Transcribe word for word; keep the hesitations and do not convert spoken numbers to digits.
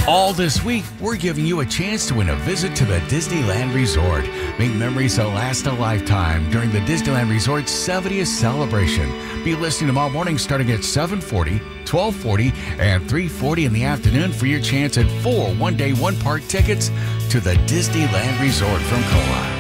All this week, we're giving you a chance to win a visit to the Disneyland Resort. Make memories that last a lifetime during the Disneyland Resort's seventieth celebration. Be listening tomorrow morning starting at seven forty, twelve forty, and three forty in the afternoon for your chance at four one-day, one-park tickets to the Disneyland Resort from C O A.